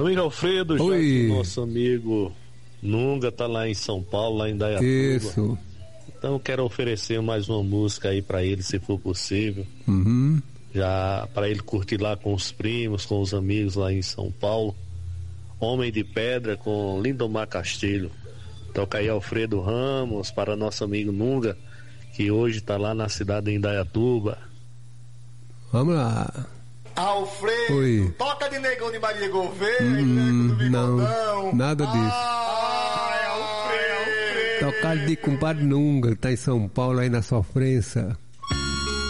Amigo Alfredo, já Oi. que o nosso amigo Nunga tá lá em São Paulo, lá em Indaiatuba. Isso. Então eu quero oferecer mais uma música aí pra ele, se for possível. Uhum. Já para ele curtir lá com os primos, com os amigos lá em São Paulo. Homem de Pedra com Lindomar Castilho. Toca aí Alfredo Ramos para nosso amigo Nunga, que hoje tá lá na cidade de Indaiatuba. Vamos lá. Alfredo, Oi. toca de Negão de Maria Gouveia, Negão do Bigodão. Não, nada disso. Ai, Alfredo. Tocar de compadre Nunga, tá em São Paulo aí na sofrência.